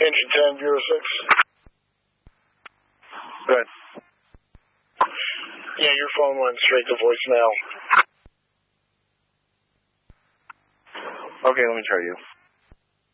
Engine 10, Bureau 6. Good. Yeah, your phone went straight to voicemail. Okay, let me try you.